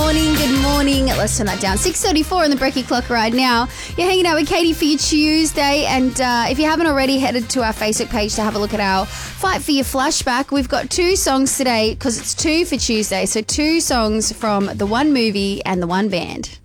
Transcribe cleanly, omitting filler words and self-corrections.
Good morning. Let's turn that down. 6:34 on the Brekkie clock right now. You're hanging out with Katie for your Tuesday, and if you haven't already, headed to our Facebook page to have a look at our Fight for Your flashback. We've got 2 songs today because it's 2 for Tuesday, so 2 songs from the one movie and the one band.